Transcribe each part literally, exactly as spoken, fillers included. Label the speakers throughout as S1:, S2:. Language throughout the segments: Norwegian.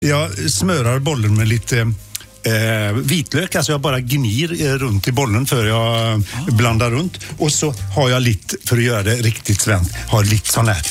S1: Jag smörar bollen med lite eh, vitlök. Alltså jag bara gnir runt i bollen för jag ah. blandar runt. Och så har jag lite, för att göra det riktigt svenskt, har lite sån här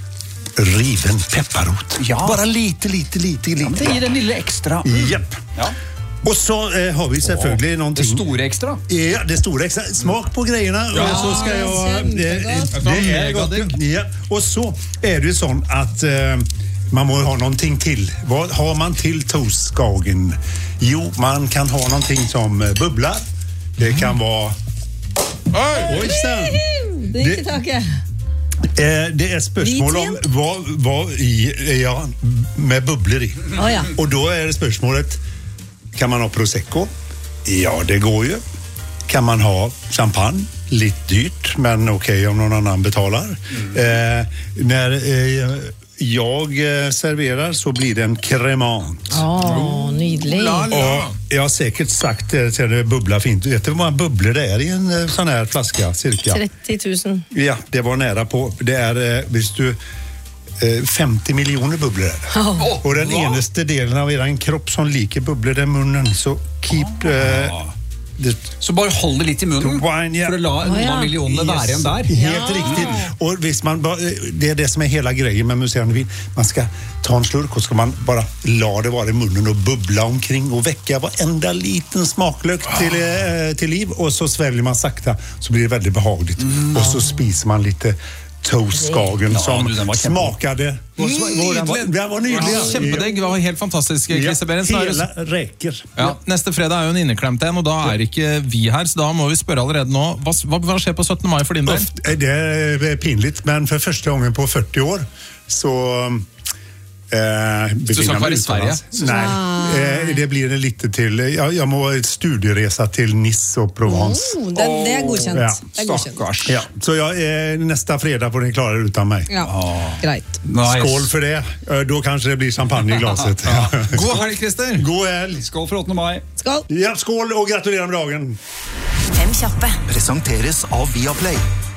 S1: riven pepparrot. Ja. Bara lite, lite, lite, lite.
S2: Ja, det ger en lille extra.
S1: Mm. Japp. Ja. Och så eh, har vi selvfølgelig någonting.
S2: Det store extra?
S1: Ja, det store extra. Smak på grejerna. Ja, och så ska jag... Det, det är gott. Ja. Och så är det sånn at eh, man må ha någonting till. Vad har man till toastskagen? Jo, man kan ha någonting som bubblar. Det kan vara... Oj! Oj, sen.
S3: Det gick i taket.
S1: Eh, det är spörsmål om vad, vad i, ja, med bubblor i.
S3: Oh, ja.
S1: Och då är det spörsmålet, kan man ha prosecco? Ja, det går ju. Kan man ha champagne? Lite dyrt, men okej okay, om någon annan betalar. Mm. Eh, när eh, jag eh, serverar så blir det en cremant.
S3: Åh, oh, nydelig.
S1: Och jag har säkert sagt det till det bubblar fint. Vet du hur många bubblor det är i en sån här flaska cirka?
S3: trettio tusen.
S1: Ja, det var nära på. Det är, eh, visst du, eh, femtio miljoner bubblor är det. Oh, och den wow. enaste delen av er kropp som liker bubblor är munnen. Så keep... Eh, det,
S2: så bara hold det litt i munnen
S1: wine, ja.
S2: för att la noen oh, ja. miljoner være igjen der.
S1: Helt ja. riktigt. Och hvis man, det är det som är hela grejen med museerande vin. Man ska ta en slurk och ska man bara la det vara i munnen och bubbla omkring och väcka varenda liten smaklök oh. till, eh, till liv. Och så sväljer man sakta så blir det väldigt behagligt. Mm. Och så spiser man lite toastskagen ja, som du, smakade.
S2: Mm,
S1: det var nydelig.
S4: Ja, kjempedegg, det var helt fantastisk.
S1: Ja, hele reker.
S4: Ja, neste fredag er jo en inneklemt en, og da er ikke vi her, så da må vi spørre allerede nå. Hva, hva skjer på syttende mai for din del?
S1: Det er pinligt, men för första gången på fyrtio år så... Eh,
S4: du ska vara i Sverige?
S1: Nej, eh, det blir det lite till. Jag, jag må ett studieresa till Nice och Provence.
S3: Oh, det, det är godkänt.
S1: Ja.
S3: Det är godkänt.
S1: Ja, så jag, eh, nästa fredag får ni klara det utan mig.
S3: Ja, oh. greit.
S1: Nice. Skål för det. Eh, då kanske det blir champagne i glaset.
S4: Ja. God helg, Christer.
S1: God helg.
S2: Skål för åttende maj.
S3: Skål.
S1: Ja, skål och gratulerar med dagen.
S5: Fem kjappe presenteres av Viaplay.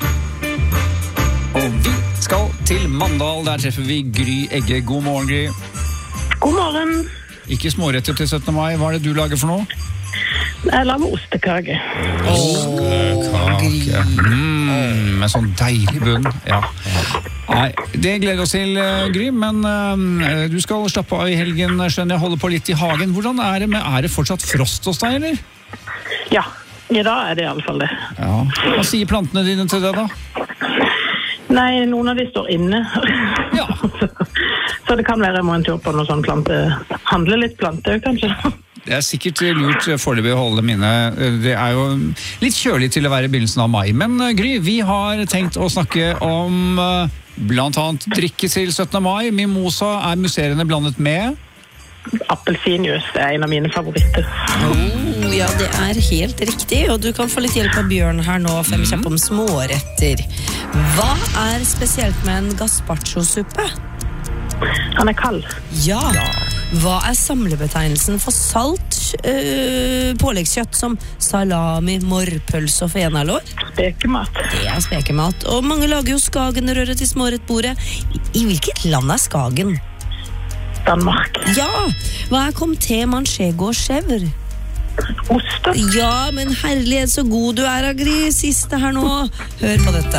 S2: Og vi skal til Mandal, der treffer vi Gry Egge. God morgen, Gry.
S6: God morgen.
S2: Ikke småretter til syttende mai, hva er det du lager for noe?
S6: Jeg lager ostekake.
S2: Ostekake. Mm, med sånn deilig bunn. Ja. Nei, det gleder oss til, Gry, men uh, du skal slappe av i helgen, skjønner jeg, holde på litt i hagen. Hvordan er det med, er det fortsatt frost hos deg, eller?
S6: Ja, i dag er det i alle fall det.
S2: Ja. Hva sier plantene dine til det da?
S6: Nei, noen av de står inne.
S2: Ja.
S6: Så det kan være jeg må en tur på noe sånn plante. Handle litt plante, kanskje.
S2: Det er sikkert lurt foreløpig å holde mine. Det er jo litt kjølig til å være i begynnelsen av mai. Men Gry, vi har tenkt å snakke om blant annet drikke til syttende mai. Mimosa er musserende blandet med...
S6: Appelsinjuice er en av mine favoritter.
S3: Oh, ja, det er helt riktig. Og du kan få litt hjelp av Bjørn her nå, fem mm. kjapp om småretter. Hva er spesielt med en gazpacho-suppe?
S6: Han er kald.
S3: Ja. Hva er samlebetegnelsen for salt øh, påleggskjøtt som salami, morrpølse og fenalår?
S6: Spekemat.
S3: Det er spekemat. Og mange lager jo skagenrøret til smårettbordet. I hvilket land er Skagen?
S6: Danmark.
S3: Ja, hva er comté, manchego og chèvre?
S6: Oste.
S3: Ja, men herlighet så god du er, Agri. Siste her nå. Hør på dette.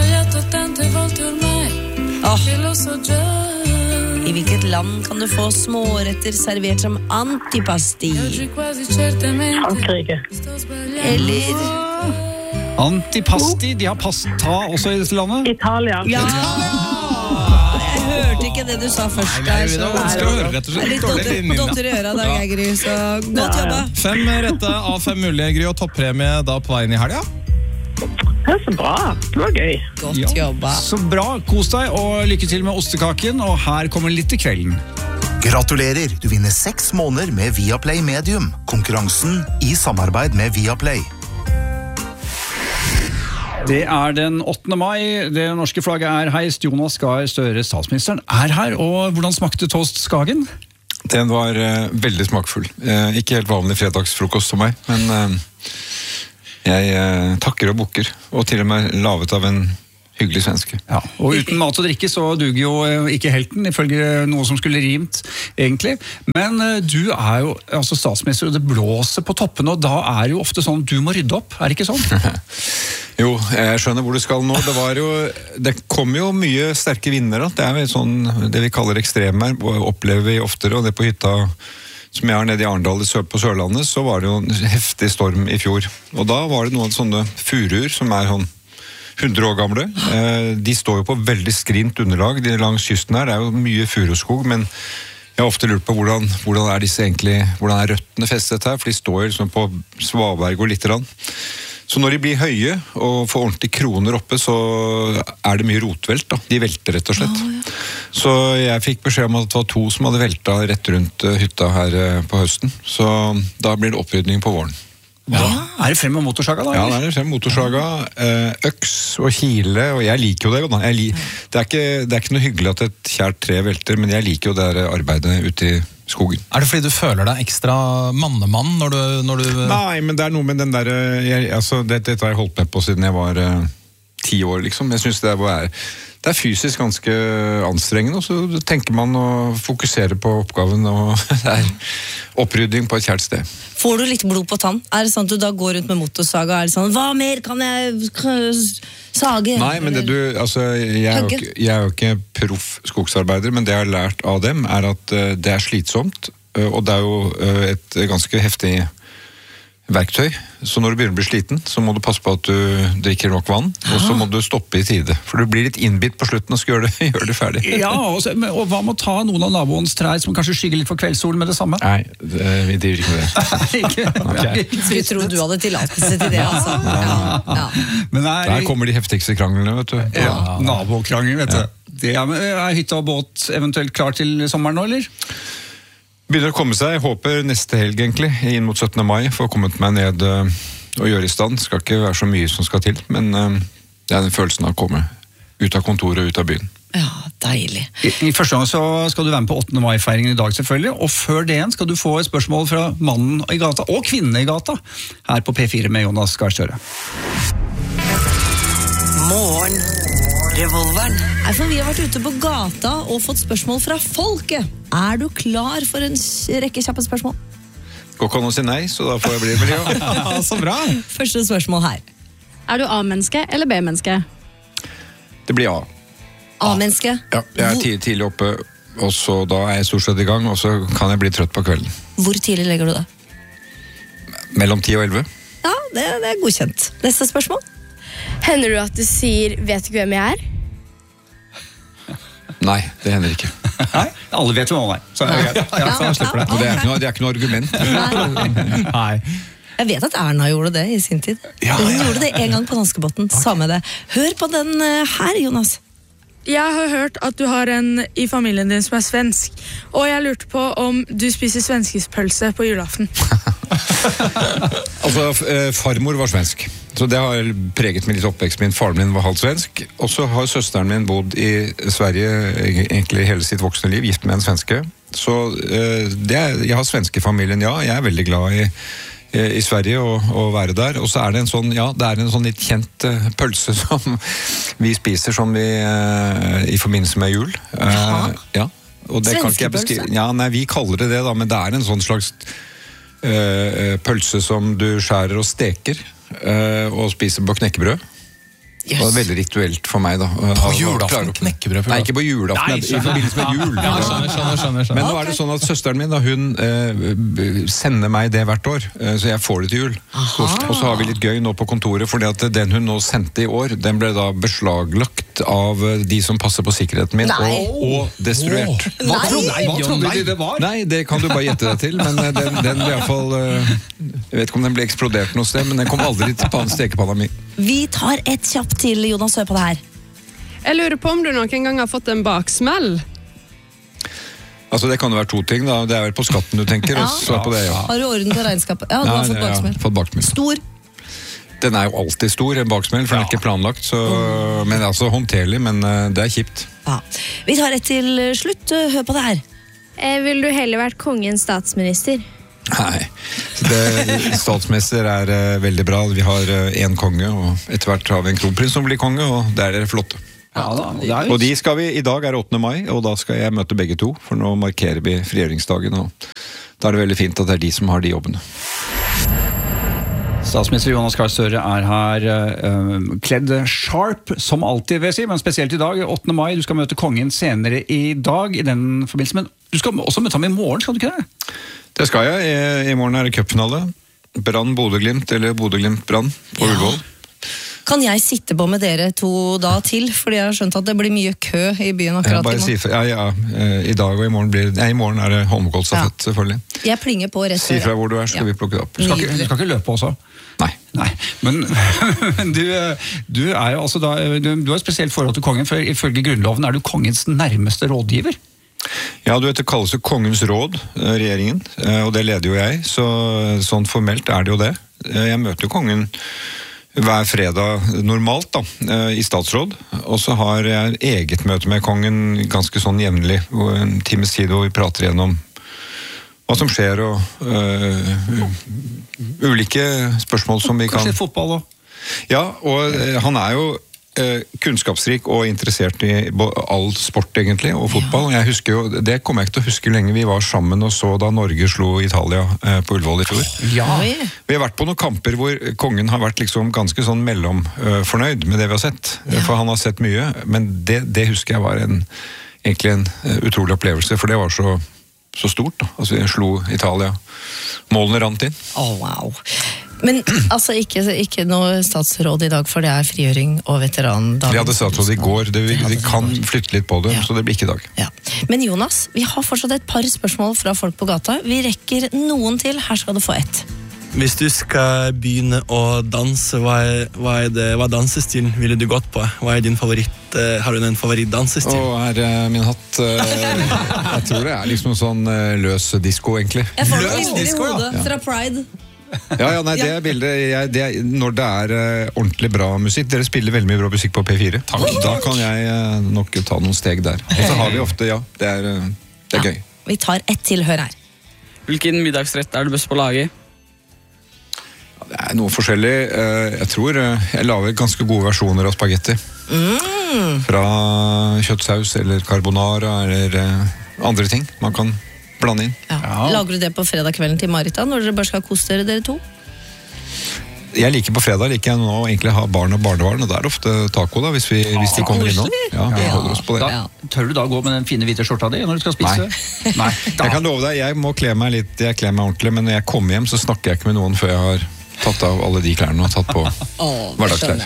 S3: Oh. I hvilket land kan du få småretter servert som antipasti?
S6: Frankrike.
S3: Eller...
S2: Antipasti, de har pasta også i dette landet?
S6: Italia.
S3: Ja! Jeg hørte ikke det du sa først.
S4: Nei, nei, det var skal høre rett og slett.
S3: Litt dotter, dotter i øra da, ja. Gry, så godt jobba.
S4: Fem rette av fem mulige, Gry, og toppremie da på veien i helga.
S6: Det er så bra, det var gøy.
S3: Godt ja. jobba.
S2: Så bra, kos deg, og lykke til med ostekaken, og her kommer litt til kvelden.
S5: Gratulerer, du vinner seks måneder med Viaplay Medium. Konkurransen i samarbeid med Viaplay.
S2: Det er den åttende mai, det norske flagget er heist, Jonas Gahr Støre, statsministeren, er her, og hvordan smakte toast Skagen?
S7: Den var uh, veldig smakfull. Uh, ikke helt vanlig fredagsfrokost som meg, men uh, jeg uh, takker og bukker, og til og med lavet av en hyggelig svenske.
S2: Ja, og uten mat og drikke så duger jo ikke helten, ifølge noe som skulle rimt, egentlig. Men du er jo altså statsminister, og det blåser på toppen, og da er det jo ofte sånn, du må rydde opp, er det ikke sånn?
S7: Jo, jeg skjønner hvor du skal nå. Det var jo, det kommer jo mye sterke vinnere. Det er jo sånn, det vi kaller ekstremvær, opplever vi oftere, og det på hytta som jeg har nede i Arendal på Sørlandet, så var det jo en heftig storm i fjor. Og da var det noen sånne furuer som er sånn hundre år gamle. De står jo på veldig skrint underlag de langs kysten her. Det er jo mye furuskog, men jeg har ofte lurt på hvordan, hvordan er disse egentlig, hvordan er røttene festet her, for de står jo liksom på svaberg og litt rann. Så når de blir høye og får ordentlig kroner oppe, så er det mye rotvelt da. De velter rett og slett. Oh, ja. Så jeg fikk beskjed om at det var to som hadde velta rett rundt hytta her på høsten. Så da blir det opprydning på våren.
S2: Ja. Er det frem med motorsaga da?
S7: Ja, det er det frem med motorsaga, øks og kile, og jeg liker jo det. Da. Jeg li- det, er ikke, det er ikke noe hyggelig at et kjært tre velter, men jeg liker jo det der arbeidet ute i skogen.
S4: Er det fordi du føler deg ekstra mannemann når du... Når du...
S7: Nei, men det er noe med den der, jeg, altså, dette, dette har jeg holdt med på siden jeg var uh, ti år, liksom. Jeg synes det er, det er fysisk ganske anstrengende, og så tenker man å fokusere på oppgaven, og det er opprydding på et kjært sted.
S3: Får du litt blod på tann? Er det sånn at du da går rundt med motorsaga, er det sånn, hva mer kan jeg sage?
S7: Nei, men det du, altså, jeg er, jo ikke, jeg er jo ikke proff skogsarbeider, men det jeg har lært av dem er at uh, det er slitsomt, uh, og det er jo uh, et ganske heftig verktøy. Så når du begynner å bli sliten, så må du passe på at du drikker nok vann, og så må du stoppe i tide. For du blir litt innbitt på slutten og skal gjøre det, gjøre det ferdig.
S2: Ja, og, så, og hva med å ta noen av naboens trær som kanskje skygger litt for kveldssolen med det samme?
S7: Nei, det, vi driver ikke med det.
S2: Ikke?
S3: Okay. Så jeg tror du hadde tillatelse til det, altså. Ja, ja.
S2: Men er,
S7: Der kommer de heftigste kranglene, vet du.
S2: Ja, ja. Nabokrangel, vet du. Ja. Det er, er hytta og båt eventuelt klar til sommeren nå, eller?
S7: Begynner å komme seg, jeg håper neste helg egentlig, inn mot syttende mai, for å komme meg ned uh, og gjøre i stand. Det skal ikke være så mye som skal til, men uh, det er den følelsen av å komme ut av kontoret og ut av byen.
S3: Ja, deilig.
S2: I, i første gang så skal du være med på åttende mai-feiringen i dag selvfølgelig, og før det skal du få et spørsmål fra mannen i gata, og kvinnen i gata, her på P fire med Jonas Gahr Støre.
S3: Morgen. Revolveren. Nei, for vi har vært ute på gata og fått spørsmål fra folket. Er du klar for en rekke kjappe spørsmål?
S7: Går ikke an å si nei, så da får jeg bli med.
S4: Ja, så bra.
S3: Første spørsmål her.
S8: Er du A-menneske eller B-menneske?
S7: Det blir A.
S3: A-menneske?
S7: Ja, jeg er tidlig, tidlig oppe, og så da er jeg stort sett i gang, og så kan jeg bli trøtt på kvelden.
S3: Hvor tidlig legger du det?
S7: Mellom ti og elleve.
S3: Ja, det, det er godkjent. Neste spørsmål.
S8: Hender du at du sier, vet du ikke hvem jeg er?
S7: Nei, det hender ikke.
S2: Nei, alle vet hvem han er. Så er det greit. Ja, så jeg slipper det.
S7: Og det er ikke noe, det er ikke noe argument.
S2: Nei.
S3: Jeg vet at Erna gjorde det i sin tid.
S2: Ja,
S3: Hun
S2: ja, ja.
S3: gjorde det en gang på danskebåten. Okay. Samme det. Hør på den her, Jonas.
S9: Jeg har hørt at du har en i familien din som er svensk, og jeg lurte på om du spiser svenskespølse på julaften.
S7: Altså, farmor var svensk, så det har preget meg litt oppvekst min. Faren min var halvt svensk, og så har søsteren min bodd i Sverige egentlig hele sitt voksne liv, gift med en svenske. Så det er, jeg har svenskefamilien, ja, jeg er veldig glad i i Sverige og, og være der, og så er det en sånn, ja, det er en sånn litt kjent uh, pølse som vi spiser som vi, uh, i forbindelse med jul. Uh, ja, og det kan ikke jeg beskrive. Ja, nei, vi kaller det det da, men det er en sånn slags uh, pølse som du skjærer og steker, uh, og spiser på knekkebrød. Yes. Det var veldig rituelt for meg da.
S4: På julaften, knekkebrød?
S7: Nei, ikke på julaften, nei, i forbindelse med jul.
S4: Ja, skjønner, skjønner, skjønner, skjønner.
S7: Men nå er det sånn at søsteren min, da, hun eh, sender meg det hvert år, eh, så jeg får det til jul. Aha. Og så har vi litt gøy nå på kontoret, fordi at den hun nå sendte i år, den ble da beslaglagt av de som passer på sikkerheten min, og, og destruert.
S2: Oh. Hva trodde de det var?
S7: Nei, det kan du bare gjette deg til, men den, den ble i hvert fall, eh, jeg vet ikke om den ble eksplodert noe sted, men den kom aldri til stekepanna mi.
S3: Vi tar et kjapt til, Jonas, hør på det her.
S10: Jeg lurer på om du noen gang har fått en baksmell?
S7: Altså, det kan jo være to ting, da. Det er vel på skatten du tenker.
S3: Ja.
S7: Og på det, ja.
S3: Har du orden på regnskapet? Ja, du
S7: Nei,
S3: har fått baksmell.
S7: Ja, fått baksmell.
S3: Stor?
S7: Den er jo alltid stor, en baksmell, for den er ikke planlagt. Så, mm. Men altså håndterlig, men det er kjipt.
S3: Ja. Vi tar et til slutt. Hør på det her.
S8: Eh, vil du heller vært kongens statsminister?
S7: Nei, det, statsminister er uh, veldig bra. Vi har uh, en konge, og etter hvert har vi en kronprins som blir konge, og det er flotte.
S2: Ja, da, det er
S7: og de skal vi, i dag er det åttende mai, og da skal jeg møte begge to, for nå markerer vi frigjøringsdagen, og da er det veldig fint at det er de som har de jobbene.
S2: Statsminister Jonas Gahr Støre er her uh, kledd sharp, som alltid vil jeg si, men spesielt i dag, åttende mai. Du skal møte kongen senere i dag i den forbindelse, men du skal også møte ham i morgen, skal du ikke det?
S7: Det skal jeg. I, i morgen er det cupfinale. Brann Bodø-Glimt, eller Bodø-Glimt Brann på Ullevål. Ja.
S3: Kan jeg sitte på med dere to da til? Fordi jeg har skjønt at det blir mye kø i byen akkurat
S7: bare
S3: i morgen.
S7: Si for, ja, ja, i dag og i morgen blir nei, i morgen er det Holmenkollstafett, ja. Selvfølgelig.
S3: Jeg plinger på rett
S7: Si fra hvor du er, skal ja. vi plukke det opp.
S2: Du skal, ikke, du skal ikke løpe også?
S7: Nei.
S2: Nei. Men, men du, du er jo altså da, du, du har et spesielt forhold til kongen, for ifølge grunnloven er du kongens nærmeste rådgiver.
S7: Ja, du vet, det kalles jo kongens råd, regjeringen, og det leder jo jeg, så sånn formelt er det jo det. Jeg møter jo kongen hver fredag normalt da, i statsråd, og så har jeg eget møte med kongen ganske sånn jevnlig, en times tid hvor vi prater gjennom hva som skjer, og uh, ulike spørsmål som vi kan...
S2: Kanskje fotball også?
S7: Ja, og uh, han er jo uh, kunnskapsrik og interessert i all sport egentlig, og fotball. Ja. Jeg husker jo, det kommer jeg ikke til å huske lenge vi var sammen og så da Norge slo Italia uh, på Ullevål i fjor.
S2: Ja.
S7: Vi har vært på noen kamper hvor kongen har vært liksom ganske sånn mellomfornøyd uh, med det vi har sett, ja. For han har sett mye, men det, det husker jeg var en, egentlig en uh, utrolig opplevelse, for det var så... så stort da, altså jeg slo Italia, målene rant inn.
S3: Åh, oh, wow. Men altså ikke, ikke noe statsråd i dag, for det er frigjøring og veterandag.
S7: Vi hadde statsråd i går, det, vi, vi kan flytte litt på det, ja. Så det blir ikke i dag.
S3: Ja. Men Jonas, vi har fortsatt et par spørsmål fra folk på gata. Vi rekker noen til, her skal du få ett.
S11: Hvis du skal begynne å danse, hva er, hva er, det, hva er dansestilen ville du gått på? Hva er din favoritt, uh, har du en favorittdansestil?
S7: Å, her er min hatt. Uh, jeg tror det er liksom sånn uh, løs disco, egentlig.
S3: Jeg får løs disco, ja. Fra Pride.
S7: Ja, ja, nei, det er bildet. Jeg, det er, når det er uh, ordentlig bra musikk, dere spiller veldig mye bra musikk på P fire. Takk. Da kan jeg uh, nok ta noen steg der. Og så har vi ofte, ja, det er, uh, det er ja. Gøy.
S3: Vi tar ett til, hør her.
S12: Hvilken middagsrett er du best på å lage?
S7: Det er noe forskjellig. Jeg tror jeg lager ganske gode versjoner av spagetti. Mm. Fra kjøttsaus eller carbonara eller andre ting man kan blande inn.
S3: Ja. Ja. Lager du det på fredag kvelden til Marita, når dere bare skal kose dere, dere to?
S7: Jeg liker på fredag, liker jeg nå egentlig ha barn og barnebarn, og det er ofte taco da, hvis, vi, hvis de kommer innom. Ja, vi holder oss på det.
S2: Da, tør du da gå med den fine hvite skjorta di når du skal spise?
S7: Nei. Nei. Jeg kan love deg, jeg må kle meg litt, jeg kler meg ordentlig, men når jeg kommer hjem så snakker jeg ikke med noen før jeg har tatt av alle de klærne og tatt på hverdagsklær.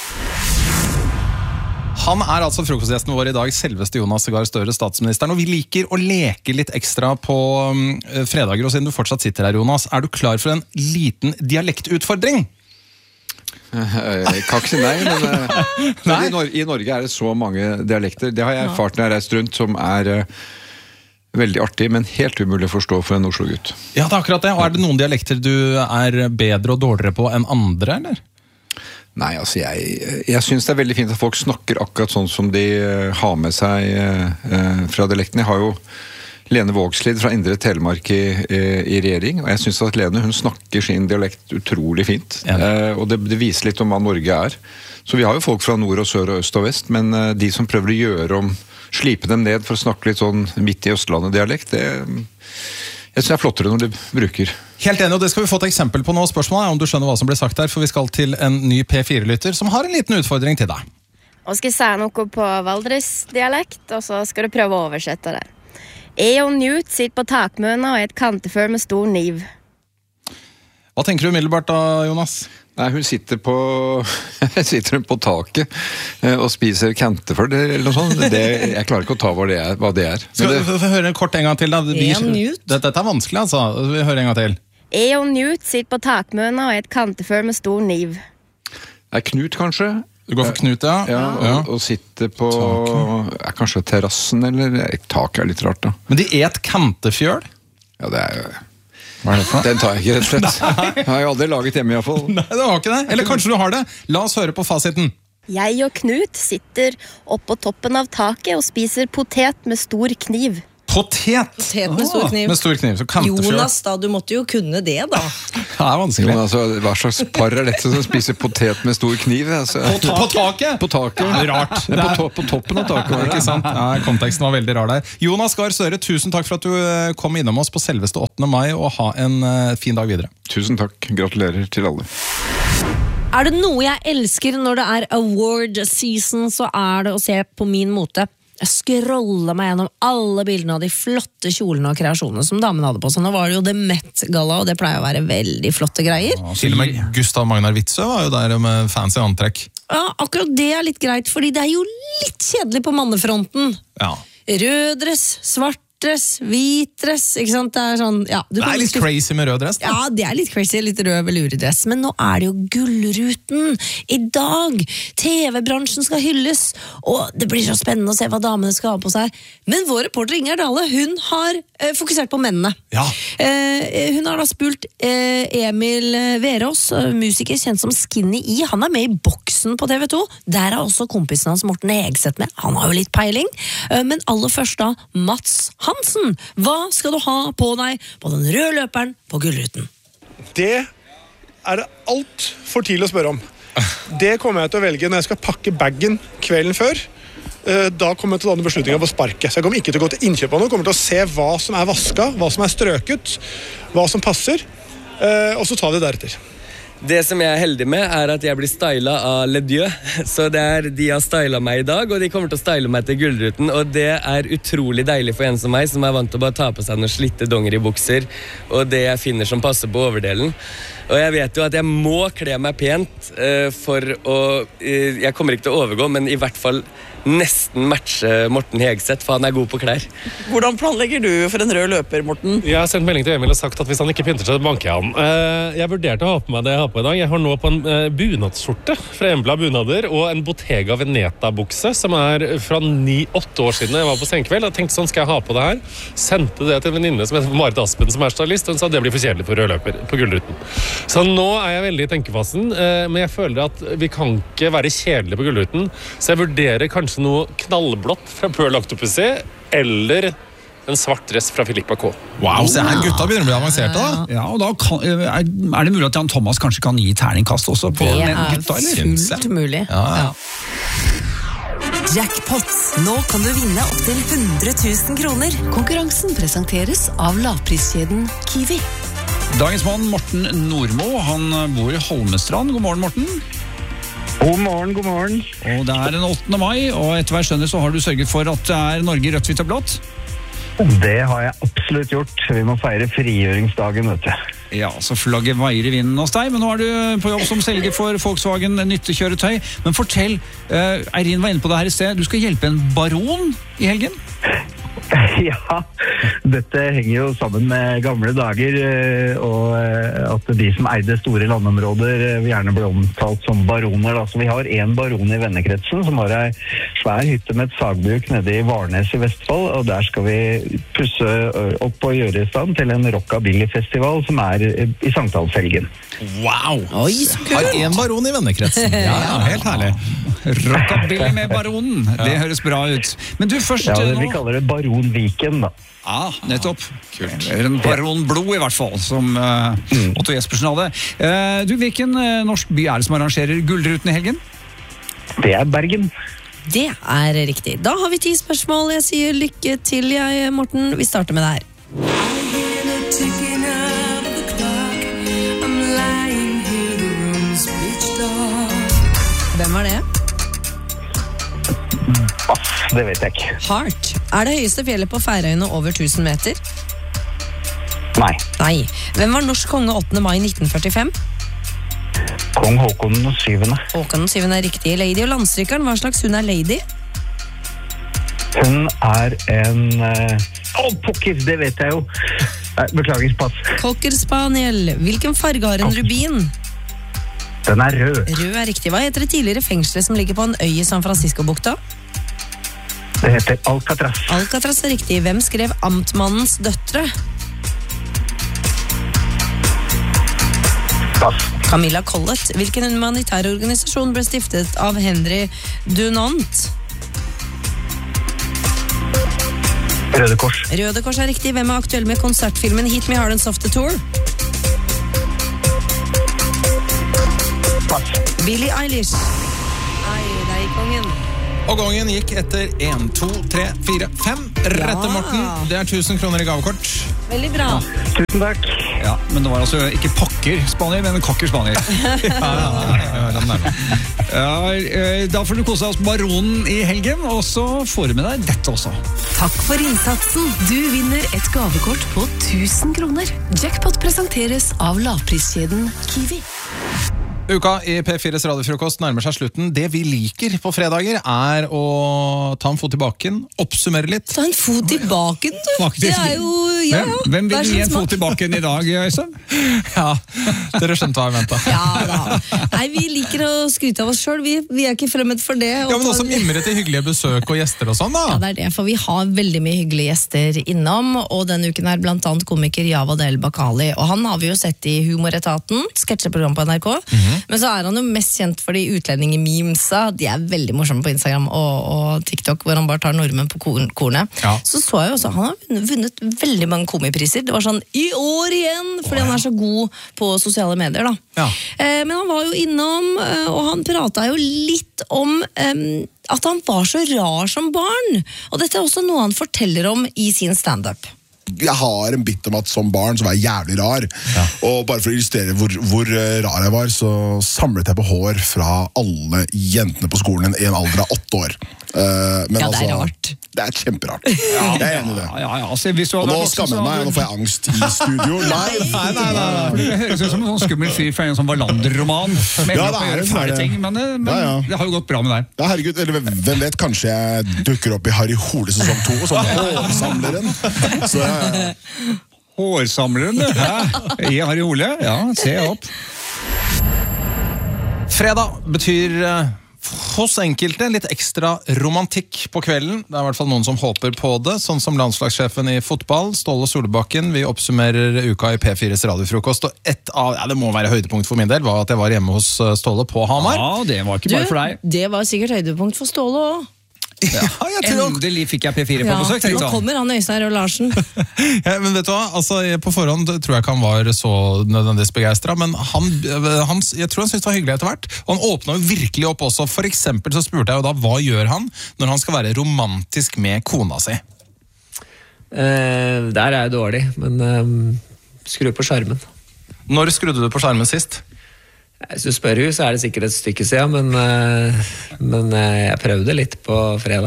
S4: Han er altså frokostgjesten vår i dag, selveste Jonas Gahr Støre, statsministeren, og vi liker å leke litt ekstra på um, fredager, og siden du fortsatt sitter her, Jonas, er du klar for en liten dialektutfordring?
S7: Jeg kan ikke si nei, men, men i, Nor- i Norge er det så mange dialekter. Det har jeg erfart når jeg har reist rundt, som er uh, veldig artig, men helt umulig å forstå for en Oslo-gutt.
S4: Ja, det er akkurat det. Og er det noen dialekter du er bedre og dårligere på enn andre, eller?
S7: Nei, altså jeg, jeg synes det er veldig fint at folk snakker akkurat sånn som de har med seg uh, fra dialekten. Jeg har jo Lene Vågslid fra Indre Telemark i, i, i regjering, og jeg synes at Lene, hun snakker sin dialekt utrolig fint, ja. uh, og det, det viser litt om hva Norge er. Så vi har jo folk fra nord og sør og øst og vest, men uh, de som prøver å gjøre om, slipe dem ned for å snakke litt sånn midt i Østlandet-dialekt, det jeg synes det er flottere når de bruker.
S4: Helt enig, og det skal vi få et eksempel på nå. Spørsmålet er om du skjønner hva som blir sagt her, for vi skal til en ny P fire-lytter som har en liten utfordring til deg.
S13: Og skal jeg si noe på Valdres-dialekt, og så skal du prøve å oversette det. Jeg og Newt sitter på takmøna og er et kanteføl med stor niv.
S4: Hva tenker du umiddelbart da, Jonas?
S7: Nei, hun sitter på, sitter hun på taket og spiser kanteføl eller noe sånt. Det, jeg klarer ikke å ta hva det er. Hva det er.
S4: Skal
S7: det,
S4: vi få høre en kort en gang til da? Vi, dette, dette er vanskelig, altså. Vi hører en gang til.
S13: Jeg og Newt sitter på takmøna og er et kanteføl med stor niv.
S7: Det er Knut, kanskje?
S4: Du går for Knut, ja.
S7: Ja, og, og sitter på er kanskje terrassen, eller taket er litt rart da.
S4: Men de et kantefjøl?
S7: Ja, det er jo...
S4: Hva er det for noe?
S7: Den tar jeg ikke rett og slett. Jeg har jo aldri laget hjemme i hvert fall.
S4: Nei, det har ikke det. Eller kanskje du har det. La oss høre på fasiten.
S13: Jeg og Knut sitter oppå toppen av taket og spiser potet med stor kniv.
S4: Potet?
S3: Potet med stor kniv.
S4: Med stor kniv, så kantefjord.
S3: Jonas, da, du måtte jo kunne det, da.
S4: Det er vanskelig.
S7: Jo, altså, hva slags par er dette som spiser potet med stor kniv? Altså?
S4: På, ta på taket?
S7: På taket.
S4: Ja, det er rart.
S7: Det er på, to på toppen av taket. Var det
S4: ikke sant? Ja, konteksten var veldig rar der. Jonas Gahr Støre, tusen takk for at du kom innom oss på selveste åttende mai, og ha en uh, fin dag videre.
S7: Tusen takk. Gratulerer til alle.
S3: Er det noe jeg elsker når det er award season, så er det å se på min mote. Jeg scroller meg gjennom alle bildene av de flotte kjolene og kreasjonene som damen hadde på seg. Nå var det jo det Met-galla, og det pleier å være veldig flotte greier.
S4: Ja, til og med Gustav Magnar Witzøe var jo der med fancy antrekk.
S3: Ja, akkurat det er litt greit, fordi det er jo litt kjedelig på mannefronten.
S4: Ja.
S3: Rød dress, svart dress, hvit dress, ikke sant? Det er sånn, ja. Du
S4: det er litt
S3: kan...
S4: crazy med rød dress, da.
S3: Ja, det er litt crazy, litt rød veluredress, men nå er det jo Gullruten i dag. T V-bransjen skal hylles, og det blir så spennende å se hva damene skal ha på seg. Men vår reporter Inger Dale, hun har eh, fokusert på mennene.
S4: Ja.
S3: Eh, hun har da spurt eh, Emil Verås, musiker kjent som Skinny E. Han er med i Boksen på T V to. Der er også kompisen hans Morten Hegseth med. Han har jo litt peiling. Eh, men aller først da, Mats Hansen, hva skal du ha på deg på den røde løperen på Gullruten?
S14: Det er det alt for tidlig å spørre om. Det kommer jeg til å velge når jeg skal pakke baggen kvelden før. Da kommer jeg til å ta beslutningen på sparket. Så jeg kommer ikke til å gå til innkjøp av noe. Jeg kommer til å se hva som er vasket, hva som er strøket, hva som passer, og så ta det deretter.
S15: Det som jeg er heldig med er at jeg blir stylet av Le Dieu. Så det er, de har stylet meg i dag, og de kommer til å style meg til Gullruten. Og det er utrolig deilig for en som meg, som er vant til å bare ta på seg noen slitte dongeribukser, og det jeg finner som passer på overdelen. Og jeg vet jo at jeg må kle meg pent uh, for å uh, jeg kommer ikke til å overgå, men i hvert fall nesten matche Morten Hegseth, for han er god på klær.
S16: Hvordan planlegger du for en rød løper, Morten?
S17: Jeg har sendt melding til Emil og sagt at hvis han ikke pynter seg, banker jeg han. Uh, jeg vurderte å ha på meg det jeg har på i dag. Jeg har nå på en uh, bunadsskjorte fra Embla Bunader og en Bottega Veneta-bukse som er fra ni åtte år siden jeg var på senkveld. Jeg tenkte sånn, skal jeg ha på det her? Sendte det til en venninne som heter Marit Aspen, som er stylist, og hun sa det blir for kjedelig for rød løper på Gullruten. Så nå er jeg veldig i tenkefasen, uh, men jeg føler at vi kan ikke være kjedelige på Gullruten, så jeg vurderer kanskje noe knallblått fra Pearl Octopussy, eller en svart dress fra Filippa K.
S4: Wow, så her gutta begynner å bli avanserte da.
S2: Ja, og da kan, er, er det mulig at Jan Thomas kanskje kan gi terningkast også på
S3: det
S2: den gutta, eller?
S3: Det er fullt mulig.
S2: Ja, ja.
S18: Jackpot. Nå kan du vinne opp til hundre tusen kroner. Konkurransen presenteres av lavpriskjeden Kiwi.
S2: Dagens mann, Morten Nordmo, han bor i Holmestrand. God morgen, Morten.
S19: God morgen, god morgen.
S2: Og det er den åttende mai, og etter hva jeg skjønner så har du sørget for at det er Norge i rødt, hvitt og blått?
S19: Det har jeg absolutt gjort. Vi må feire frigjøringsdagen, vet du.
S2: Ja, så flagget veier i vinden hos deg, men nå er du på jobb som selger for Volkswagen nyttekjøretøy. Men fortell, uh, Eirin var inne på det her i sted, du skal hjelpe en baron i helgen?
S19: Ja, dette henger jo sammen med gamle dager, og at de som eide store landområder gjerne ble omtalt som baroner. Så vi har en baron i vennekretsen som har en svær hytte med et sagbruk nede i Varnes i Vestfold, og der skal vi pusse opp og gjøre i stand til en rockabilly-festival som er i Sankthanshelgen.
S4: Wow!
S3: Oi, så kult!
S4: Har en baron i vennekretsen. Ja, ja, helt herlig.
S2: Rockabilly med baronen, det høres bra ut. Men du først
S19: ja,
S2: nå...
S19: vi kaller det Baron Viken, da.
S2: Ja, nettopp. Kult. En baron blod i hvert fall, som uh, Otto Jespersen hadde. Uh, du, hvilken uh, norsk by er det som arrangerer Gullruten i helgen?
S19: Det er Bergen.
S3: Det er riktig. Da har vi ti spørsmål. Jeg sier lykke til, jeg, Morten. Vi starter med det her. Hvem var det?
S19: Pass, det vet jeg ikke.
S3: Heart. Er det høyeste fjellet på Færøyene over tusen meter?
S19: Nei.
S3: Nei. Hvem var norsk konge åttende mai nitten førtifem?
S19: Kong Håkon den syvende.
S3: Håkon den syvende er riktig. Lady og landstrykeren, hva slags hund er Lady?
S19: Hun er en... Å, oh, pokker, det vet jeg jo. Beklager, pass.
S3: Cocker Spaniel. Hvilken farge har en rubin?
S19: Den er rød.
S3: Rød er riktig. Hva heter det tidligere fengselet som ligger på en øy i San Francisco-bukta?
S19: Det heter Alcatraz.
S3: Alcatraz er riktig. Hvem skrev Amtmannens døtre?
S19: Pass.
S3: Camilla Collett. Hvilken humanitær organisasjon ble stiftet av Henry Dunant?
S19: Røde Kors.
S3: Røde Kors er riktig. Hvem er aktuell med konsertfilmen Hit Me Hard and Soft Tour?
S19: Pass.
S3: Billie Eilish. Ai, der gikk kongen.
S4: Og gongen gikk etter en, to, tre, fire, fem. Rette, Morten. Det er tusen kroner i gavekort.
S3: Veldig bra.
S19: Tusen takk.
S2: Ja, men det var altså ikke pakker Spanier, men kokker Spanier. ja, ja, ja, ja, da får du kose oss baronen i helgen, og så får du med deg dette også.
S18: Takk for innsatsen. Du vinner et gavekort på tusen kroner. Jackpot presenteres av lavpriskjeden Kiwi.
S4: Uka i P fires radiofrokost nærmer seg slutten. Det vi liker på fredager er å ta en fot i baken, oppsummere litt.
S3: Ta en fot i baken, du.
S2: Faktisk.
S3: Det er jo... Ja, ja.
S2: Hvem, hvem vil gi en fot i baken i dag, Øystein?
S4: Ja, dere skjønte hva jeg ventet.
S3: Ja da. Nei, vi liker å skryte av oss selv. Vi, vi er ikke fremmed for det.
S4: Ja, men også mimre til hyggelige besøk og gjester og sånn, da.
S3: Ja, det er det, for vi har veldig mye hyggelige gjester innom, og denne uken er blant annet komiker Javad El Bakali, og han har vi jo sett i Humoretaten, sketsjeprogram på N R K, mm-hmm. men så er han jo mest kjent for de utlendingememesa. De er veldig morsomme på Instagram og, og TikTok, hvor han bare tar nordmenn på kornet. Ja. Så så jeg jo også, han har vunnet veldig mange komipriser. Det var sånn, i år igjen, fordi oh, ja. han er så god på sosiale medier, da. Ja. Eh, men han var jo innom, og han pratet jo litt om eh, at han var så rar som barn. Og dette er også noe han forteller om i sin stand-up.
S20: Jeg har en bit om at som barn så var jeg jævlig rar. Ja. Og bare for å illustrere hvor, hvor rar jeg var, så samlet jeg på hår fra alle jentene på skolen i en alder av åtte år. Uh, men
S3: ja, det er
S20: altså,
S3: rart.
S20: Det er kjemperart. Ja, jeg er enig i det.
S2: Ja, ja, altså,
S20: og nå skammer jeg meg, nå får jeg angst i studio. Nei,
S2: nei, nei, nei. Det høres ut som en sånn skummel fyr fra en sånn Wallander-roman. Ja, det er fæle ting, men, men ja, ja. det har jo gått bra med deg.
S20: Ja, herregud, eller hvem vet, kanskje jeg dukker opp i Harry Hole sesong to, som hårsamleren. Så ja, ja.
S2: Hårsamleren, hæ? I Harry Hole? Ja, se opp.
S4: Fredag betyr... hos enkelte litt ekstra romantikk på kvelden. Det er i hvert fall noen som håper på det, sånn som landslagssjefen i fotball, Ståle Solbakken. Vi oppsummerer uka i P fires radiofrokost, og et av, ja, det må være høydepunkt for min del, var at jeg var hjemme hos Ståle på Hamar.
S2: Ja, det var ikke bare for deg.
S3: Du, det var sikkert høydepunkt for Ståle også.
S2: Ja, endelig fikk jeg P fire på besøk.
S3: Ja, nå kommer han Øystein og Larsen.
S4: Ja, men vet du hva, altså, på forhånd tror jeg ikke han var så nødvendigvis begeistret, men han, han, jeg tror han syntes det var hyggelig etter hvert, og han åpnet jo virkelig opp også. For eksempel så spurte jeg jo da, hva gjør han når han skal være romantisk med kona si?
S21: Eh, der er jeg dårlig, men eh, skru på skjermen.
S4: Når skrudde du på skjermen sist?
S21: Hvis du spør henne, så er det sikkert et stykke siden, men, men jeg prøvde litt på fredag.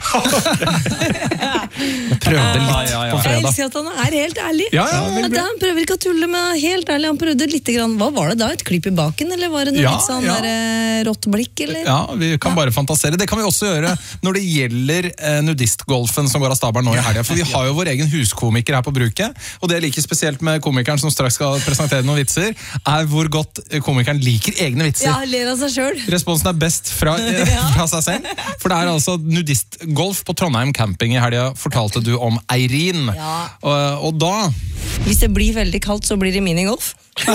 S4: Jeg prøvde litt ja, ja, ja. på fredag.
S3: Jeg elsker at han er helt ærlig.
S4: Ja, ja,
S3: ja, han prøver ikke å tulle, men helt ærlig, han prøvde litt grann. Hva var det da? Et klipp i baken, eller var det noe
S4: ja,
S3: litt sånn
S4: ja.
S3: der, rått blikk, eller?
S4: Ja, vi kan ja. bare fantasere. Det kan vi også gjøre når det gjelder eh, nudistgolfen som går av stabelen nå i helgen. For vi har jo vår egen huskomiker her på bruket, og det jeg liker spesielt med komikeren som straks skal presentere noen vitser, er hvor godt komikeren liker egne vitser.
S3: Ja, ler av seg selv.
S4: Responsen er best fra, eh, fra seg selv, for det er altså nudistgolf på Trondheim camping i helgen, fortalte du om Eirin. Ja. Og, og da...
S3: Hvis det blir veldig kaldt, så blir det minigolf.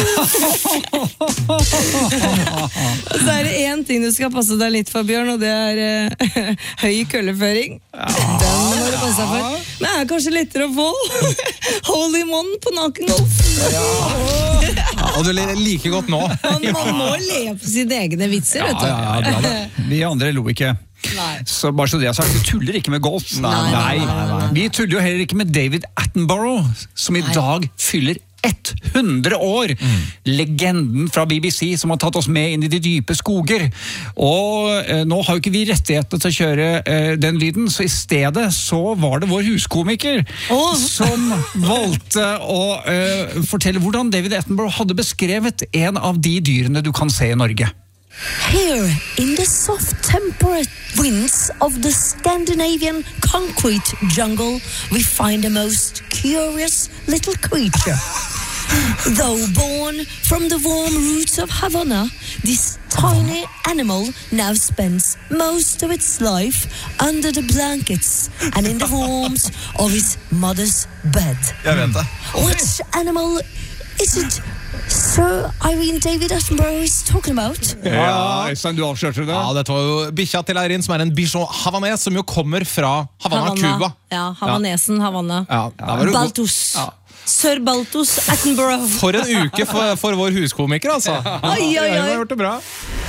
S3: Og så er det en ting du skal passe deg litt for, Bjørn, og det er uh, høy kølleføring. Ja. Den må du passe deg for. Men det er kanskje lettere å få. Holy mon på nakengolf.
S4: Ja. Ja, og du ler like godt nå.
S3: Man, man må le på sine egne vitser, vet du.
S2: Ja, ja, ja, bra. Vi andre lo ikke. Nei. Så bare så det jeg har sagt, vi tuller ikke med golf. Nei, nei, nei, nei. Vi tuller jo heller ikke med David Attenborough, som i nei. dag fyller hundre år. Mm. Legenden fra B B C som har tatt oss med inn i de dype skoger. Og eh, nå har jo ikke vi rettighetene til å kjøre eh, den lyden, så i stedet så var det vår huskomiker oh. som valgte å eh, fortelle hvordan David Attenborough hadde beskrevet en av de dyrene du kan se i Norge.
S3: Here, in the soft temperate winds of the Scandinavian concrete jungle, we find a most curious little creature. Though born from the warm roots of Havana, this tiny animal now spends most of its life under the blankets and in the warmth of its mother's bed.
S4: Jeg vet det.
S3: Which animal is it? Sir Irene David Attenborough is talking about?
S2: Ja, Øystein, du avslørte det.
S4: Ja, dette var jo bikkja til Eirin, som er en bichon havanais, som jo kommer fra Havana, Cuba.
S3: Ja, Havanesen, Havana.
S4: Ja, da var du god.
S3: Baltus.
S4: Ja.
S3: Sir Baltus Attenborough.
S4: For en uke for, for vår huskomiker, altså.
S3: Oi, oi, oi.
S4: Jeg har gjort det bra.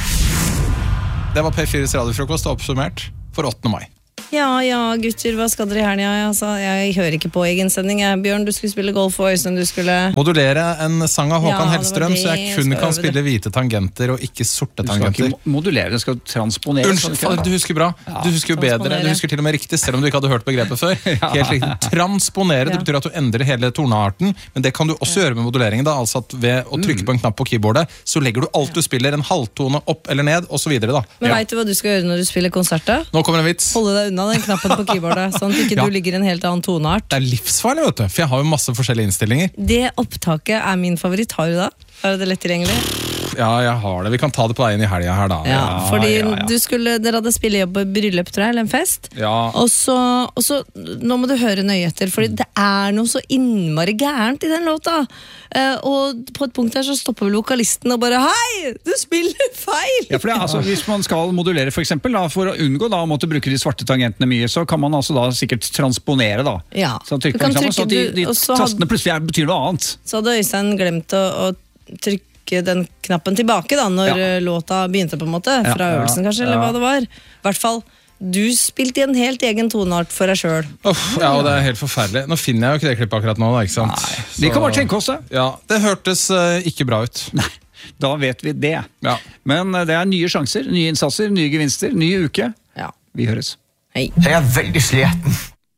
S4: Det var P fires radiofrokost oppsummert for åttende mai.
S3: Ja, ja, gutter, hva skal dere i helgen? Altså, jeg hører ikke på egen sending. Bjørn, du skulle spille golf, og Øystein, du skulle...
S4: Modulere en sang av Håkan
S3: Ja,
S4: Hellstrøm,
S3: det var det
S4: så jeg kun
S3: jeg
S4: kan
S3: skal
S4: spille
S3: øve
S4: hvite tangenter og ikke sorte
S2: Du skal
S4: tangenter.
S2: ikke modulere, du skal transponere.
S4: Unnskyld, fader, du husker bra. Du husker jo bedre,
S3: transponere.
S4: du husker til og med riktig, selv om du ikke hadde hørt begrepet før. Helt riktig. Transponere, det
S3: Ja.
S4: betyr at du endrer hele tonearten, men det kan du også gjøre med moduleringen da, altså at ved å trykke på en knapp på keyboardet, så legger du alt du spiller, en halvtone opp eller ned, og så videre da.
S3: Men vet du hva du skal gjøre når du spiller konsert da?
S4: Nå kommer en vits.
S3: Holde deg unna den knappen på keyboardet, sånn at ikke
S4: Ja.
S3: du ligger i en helt annen toneart.
S4: Det er livsfarlig, vet du, for jeg har jo masse forskjellige innstillinger.
S3: Det opptaket er min favoritt. Har du da? Er det lett tilgjengelig?
S4: Ja, jeg har det. Vi kan ta det på deg inn i helga her da.
S3: Ja, fordi
S4: ja, ja.
S3: Du skulle, dere hadde spillejobb på bryllup, tror jeg, eller en fest.
S4: Ja.
S3: Og så, og så, nå må du høre nøye etter, fordi det er noe så innmari gærent i den låta. Eh, og på et punkt her så stopper vokalisten og bare Hei, du spiller feil!
S2: Ja, for det, er altså, Hvis man skal modulere for eksempel, da, for å unngå da, å måtte bruke de svarte tangentene mye, så kan man altså da sikkert transponere da.
S3: Ja.
S2: Så
S3: Du
S2: trykker
S3: kan
S2: man sammen, så at de,
S3: trykke-
S2: de
S3: du- og så had-
S2: tastene plutselig er, betyr noe annet.
S3: Så hadde Øystein glemt å, å trykke den knappen tilbake da, når
S2: Ja.
S3: eh, låta begynte på en måte,
S2: Ja,
S3: fra
S2: ja,
S3: øvelsen kanskje, eller
S2: ja.
S3: hva det var. I hvert fall, du spilte i en helt egen toneart for deg selv.
S4: Uff, ja, og det er helt forferdelig. Nå finner jeg jo ikke det klippet akkurat nå, da, ikke sant?
S2: Vi kan bare tenke oss det.
S4: Ja, det hørtes eh, ikke bra ut.
S2: Nei, da vet vi det. Men eh, det er nye sjanser, nye innsatser, nye gevinster, ny uke.
S3: Ja.
S2: Vi høres.
S3: Hei.
S2: Jeg er veldig sliten.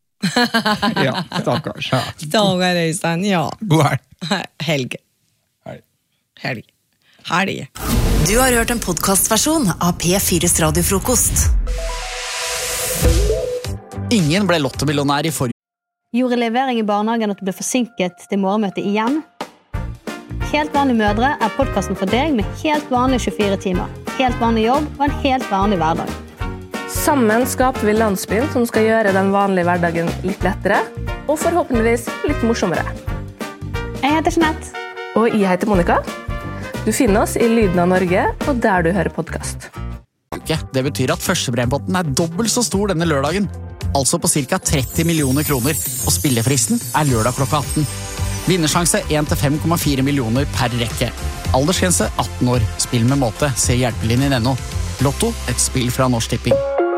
S2: Ja, stakkars. Ja.
S3: Dager Øystein, ja.
S4: God helg.
S3: Helg. Helg. Helg.
S18: Du har hørt en podcastversjon av P fires radiofrokost.
S1: Ingen ble lottomillionær i forrige.
S22: Gjorde levering i barnehagen at du ble forsinket til morgenmøtet igjen? Helt vanlige mødre er podcasten for deg med helt vanlige tjuefire timer. Helt vanlig jobb og en helt vanlig hverdag.
S23: Sammen skaper vi landsbyen som skal gjøre den vanlige hverdagen litt lettere, og forhåpentligvis litt morsommere.
S22: Jeg heter Jeanette.
S23: Og jeg heter Monica. Du finner oss i Lyden av Norge, og der du hører podcast.
S1: Det betyr at førstepremiepotten er dobbelt så stor denne lørdagen. Altså på ca. tretti millioner kroner, og spillefristen er lørdag klokka atten. Vinnersjanse én til fem komma fire millioner per rekke. Aldersgrense atten år. Spill med måte. Se hjelpelinjen ennå. Lotto, et spill fra Norsk Tipping.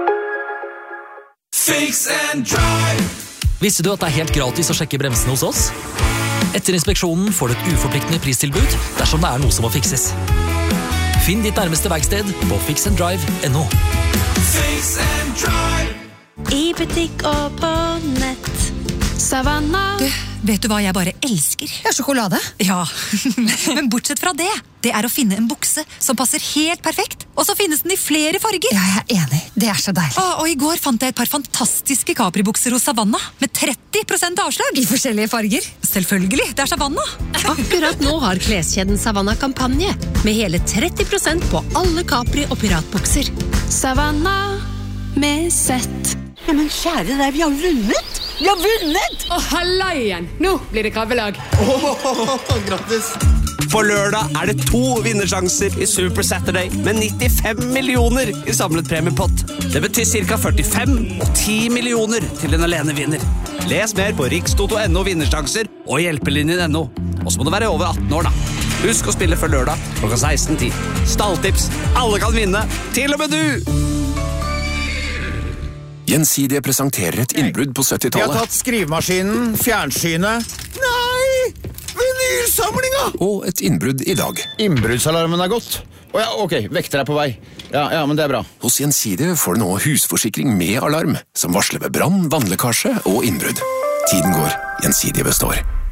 S24: Fix and drive. Visste du at det er helt gratis å sjekke bremsene hos oss? Etter inspeksjonen får du et uforpliktende pristilbud dersom det er noe som må fikses. Finn ditt nærmeste verksted på fix and drive punktum no.
S22: Fix and drive. I butikk og på nett. Savanna.
S25: Du, vet du hva jeg bare elsker? Ja, sjokolade. Ja, men bortsett fra det. Det er å finne en bukse som passer helt perfekt. Og så finnes den i flere farger. Ja, jeg er enig. Det er så deilig. Å, og i går fant jeg et par fantastiske Capri-bukser hos Savanna med tretti prosent avslag. I forskjellige farger. Selvfølgelig, det er Savanna.
S18: Akkurat nå har kleskjeden Savanna kampanje med hele tretti prosent på alle Capri og piratbukser.
S22: Savanna med sett.
S26: Ja, men kjære deg, vi har vunnet! Vi har vunnet!
S27: Å, halla igjen! Nå blir det krabbelag.
S26: Oh, oh, oh, grattis!
S28: På lørdag er det to vinnersjanser i Super Saturday med nittifem millioner i samlet premiepott. Det betyr ca. førtifem og ti millioner til en alene vinner. Les mer på rikstoto punktum no vinnersjanser og hjelpelinjen punktum no. Og så må du være over atten år, da. Husk å spille før lørdag klokka seksten ti. Stalltips. Alle kan vinne. Til og med du!
S29: Gjensidige presenterer et innbrudd på
S30: Vi har
S29: syttitallet.
S30: tatt skrivemaskinen, fjernsynet. Nei! Vinylsamlinga!
S29: Og et innbrudd i dag.
S30: Innbruddsalarmen er gått. Å ja, ok, vekter er på vei. Ja, ja, men det er bra.
S29: Hos Gjensidige får du nå husforsikring med alarm, som varsler ved brann, vannlekkasje og innbrudd. Tiden går, Gjensidige består.